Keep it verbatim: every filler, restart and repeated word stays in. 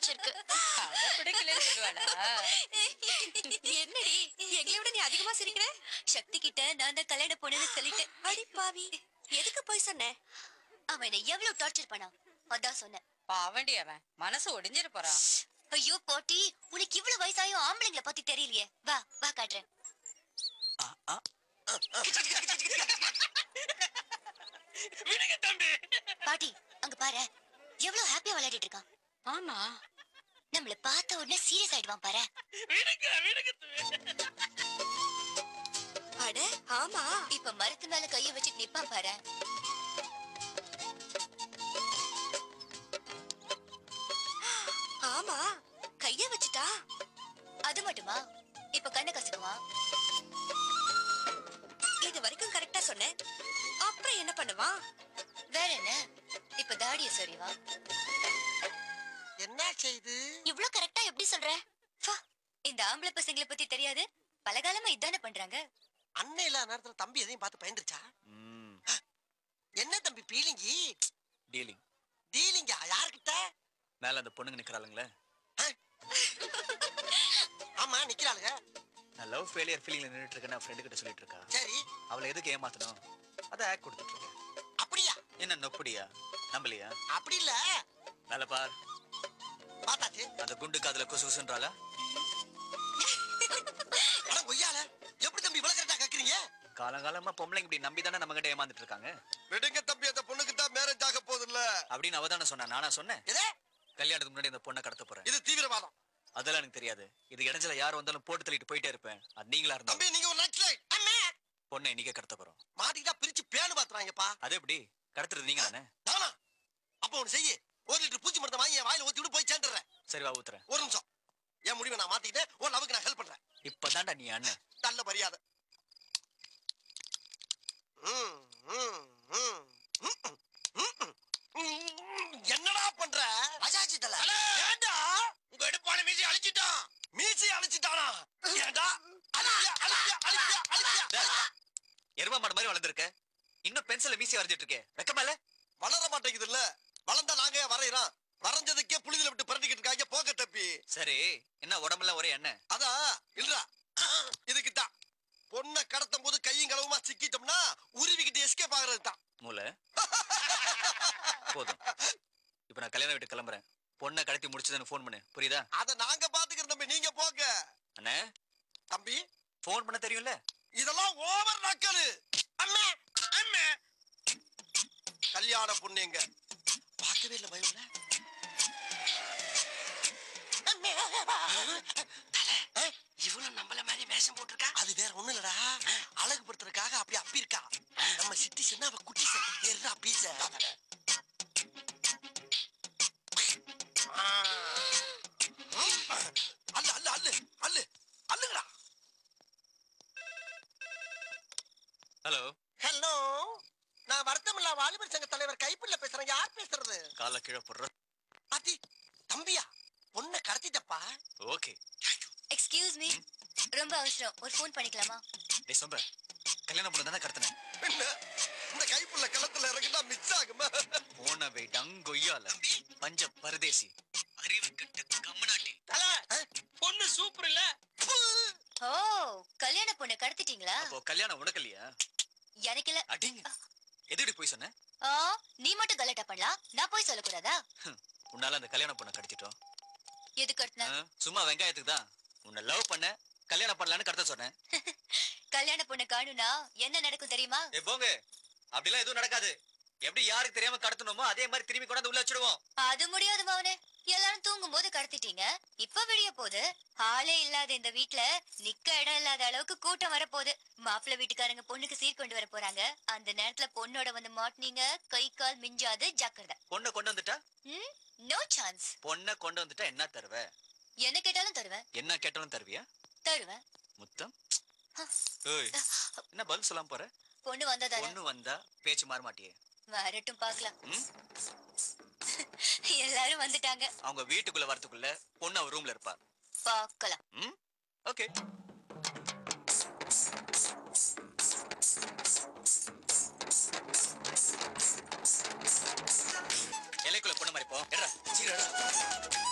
பிடிச்சிருக்கு. அவ பிடிக்கலன்னு சொல்லுவாளா? என்னடி எங்களை விட நீ அதிகமா சிரிக்கிற? சக்தி கிட்ட நான் தான் கல்யாண பொண்ணுன்னு சொல்லிட்டேன். அடி பாவி, எதுக்கு போய் சொன்ன? அவன் என்னை எவ்வளவு டார்ச்சர் பண்ணான், அதான் சொன்னேன். பாவண்டி அவன் மனசு ஒடிஞ்சிரு போறான். ஐயோ போட்டி, உனக்கு இவ்வளவு வயசாயும் ஆம்பளைங்களை பத்தி தெரியலையே. வா வா காட்டுறேன். பாட்டி அங்க பாரு, எவ்வளவு ஹாப்பியா விளையாடிட்டு இருக்கான். ஆமா, நம்மள பார்த்த உடனே சீரியஸ் ஆயிடுவான் பாரு. அட ஆமா, இப்ப மரத்து மேல கைய வச்சுட்டு நிப்பான் பாரு. ஆமா கைய வச்சுட்டா. அது மட்டுமா, இப்ப கண்ணை கசக்குவான். இது வரைக்கும் கரெக்டா சொன்னேன். அப்புறம் என்ன பண்ணுவான்? வேற என்ன, இப்ப தாடிய சரிவான். என்ன செய்து இவ்ளோ கரெக்டா எப்படி சொல்ற? ஃபா, இந்த ஆம்பளை பசங்களை பத்தி தெரியாது, பலகாலமா இதானே பண்றாங்க. அண்ணன் இல்லாத நேரத்துல தம்பி எதையும் பார்த்து பயந்துருச்சா? என்ன தம்பி பீலிங்கி? டீலிங். டீலிங்கா? யார்கிட்ட? மேல அந்த பொண்ணுங்க நிக்கறாளுங்களே. ஆமா நிக்கறாளுங்க. நான் லவ் ஃபெயிலியர் ஃபீலிங்ல நின்னுட்டு இருக்கேன், ஃப்ரெண்ட் கிட்ட சொல்லிட்டு இருக்கா. சரி, அவளை எதுக்கு ஏமாத்தணும், அத ஆக்ட் கொடுத்துட்டு இருக்கேன். அப்படியா? என்ன நொப்படியா, நம்பலையா? அப்படி இல்ல. மேல பார், பாத்தாச்சு. அந்த குண்டு காதுல குசு குசுன்றாளா? அட கொய்யால, எப்படி தம்பி இவ்வளவு கரெக்டா கேக்குறீங்க? காலங்காலமா பொம்பளைங்க இப்படி நம்பி தானே நம்ம கிட்ட ஏமாந்துட்டு இருக்காங்க. விடுங்க தம்பி, அந்த பொண்ணுக்கு தான் மேரேஜ் ஆக போகுதுல்ல அப்படின்னு அவ தானே சொன்னா, நானா சொன்னேன்? எது? கல்யாணத்துக்கு முன்னாடி அந்த பொண்ணை கடத்த போறேன். இது தீவிரவாதம். அதெல்லாம் எனக்கு தெரியாது. இது இடைஞ்சல யார் வந்தாலும் போட்டு தள்ளிட்டு போயிட்டே இருப்பேன். அது நீங்களா இருந்தா. தம்பி நீங்க ஒரு நக்சலைட். அம்மா பொண்ணை இன்னைக்கே கடத்த போறோம். மாட்டிக்கிட்டா பிரிச்சு பேனு பாத்துறாங்கப்பா. அது எப்படி கடத்துறது, நீங்க தானே? நானா? அப்ப ஒண்ணு செய்யு, ஒரு லிட்டர் பூச்சி மருந்தை வாங்கி என் வாயில ஊத்தி விட்டு போய் சேர்ந்துடுறேன். சரி வா, ஊத்துறேன். ஒரு நிமிஷம், என் முடிவை நான் மாத்திக்கிட்டேன். உன் லவ்வுக்கு நான் ஹெல்ப் பண்றேன். இப்பதான்டா நீ அண்ணன். நல்ல மரியாதை. ம், ம், ம், ம், ம், ம். என்னடா பண்ற? அஜாச்சி தல. ஏண்டா உங்க எடுப்பான மீசி அழிச்சிட்டான். மீசி அழிச்சிட்டானா? ஏண்டா அழிச்சியா அழிச்சியா அழிச்சியா அழிச்சியா? எரும மாடு மாதிரி வளர்ந்துருக்க, இன்னும் பென்சில மீசி வரைஞ்சிட்டு இருக்கே, வெக்கமா இல்ல? வளர மாட்டேங்குது இல்ல. வளர்ந்தா நாங்க வரையறோம். வரைஞ்சதுக்கே புளிதில விட்டு பரட்டிக்கிட்டு இருக்காங்க. போக தப்பி. சரி, என்ன உடம்பெல்லாம் ஒரே எண்ணெய்? அதான் இல்லடா, இதுக்குதான் பொண்ணை கடத்தும் போது கையும் களவுமா சிக்கிட்டோம்னா உருவிக்கிட்டு எஸ்கேப் ஆகுறது தான் மூளை. போதும், இப்ப நான் கல்யாணம் விட்டு கிளம்புறேன். பொண்ணை கடத்தி முடிச்சதுன்னு போன் பண்ணு, புரியுதா? அத நாங்க பாத்துக்கிறோம் தம்பி, நீங்க போங்க. அண்ணே தம்பி போன் பண்ண தெரியும்ல? இதெல்லாம் ஓவர் நக்கலு. அம்மா அம்மா, கல்யாண பொண்ணு எங்க பார்க்கவே இல்ல பயம்ல. இவளும் நம்மள மாதிரி வேஷம் போட்டிருக்கா. அது வேற ஒண்ணு இல்லடா, அழகுபடுத்துறதுக்காக அப்படி அப்பி இருக்கா. நம்ம சிட்டி சொன்னா அவ குட்டி எர்ரா பீச. அல்ல அல்ல அல்ல அல்ல அல்லுங்கடா. ஹலோ ஹலோ, நான் வருத்தமில்லா வாலிபர் சங்க தலைவர் கைப்பிள்ள பேசுறேன். யார் பேசுறது? கால கீழே போடுற. அதி தம்பியா, பொண்ணை கடத்திட்டப்பா. ஓகே. எக்ஸ்கியூஸ் மீ, ரொம்ப அவசரம், ஒரு ஃபோன் பண்ணிக்கலாமா? டேய் சொம்ப, கல்யாணம் பண்ண தானே கடத்தினேன். என்ன இந்த கைப்புள்ள களத்துல இறங்கினா மிஸ் ஆகுமா? போன வை டங்கொய்யால பஞ்ச பரதேசி அறிவு கட்ட கம்மநாட்டி. பொண்ணு சூப்பர் இல்ல? ஓ, கல்யாண பொண்ணை கடத்திட்டீங்களா? அப்போ கல்யாணம் உனக்கு இல்லையா? எனக்கு இல்ல. அடிங்க, எதுக்கு போய் சொன்ன? ஆ, நீ மட்டும் கலெக்டா பண்ணலாம், நான் போய் சொல்லக்கூடாதா? உன்னால அந்த கல்யாண பொண்ணை கடத்திட்டோம். எது கட்டின? சும்மா வெங்காயத்துக்கு தான். உன்னை லவ் பண்ண கல்யாணம் பண்ணலான்னு கடத்த சொன்னேன். கல்யாண பொண்ணு காணுனா என்ன நடக்கும் தெரியுமா? ஏ போங்க, அப்படிலாம் எதுவும் நடக்காது. எப்படி யாருக்கு தெரியாம கடத்தணுமோ அதே மாதிரி திரும்பி கொண்டாந்து உள்ள வச்சிடுவோம். அது முடியாது மவனே, எல்லாரும் தூங்கும் போது கடத்திட்டீங்க, இப்ப விடிய போது. ஆளே இல்லாத இந்த வீட்ல நிக்க இடம் இல்லாத அளவுக்கு கூட்டம் வரப்போகுது. மாப்பிள்ளை வீட்டுக்காரங்க பொண்ணுக்கு சீர் கொண்டு வர போறாங்க. அந்த நேரத்துல பொண்ணோட வந்து மாட்டினீங்க, கை கால் மிஞ்சாது, ஜாக்கிரதை. பொண்ணை கொண்டு வந்துட்டா? No chance. பொண்ணை கொண்டு வந்துட்டா என்ன தருவ? என்ன கேட்டாலும் தருவேன். என்ன கேட்டாலும் தருவியா? தருவேன். முத்தம்? என்ன பதில் சொல்லாம போற? பொண்ணு வந்தா பொண்ணு வந்தா பேச்சு மாற மாட்டியே. வரட்டும் பாக்கலாம். எல்லாரும் வந்துட்டாங்க. அவங்க வீட்டுக்குள்ள வரதுக்குள்ள பொண்ணு அவ ரூம்ல இருப்பா. பாக்கலாம். ம் ஓகே. இலைக்குள்ள பொண்ணு மாதிரி போ. எட்ரா சீக்கிரம்.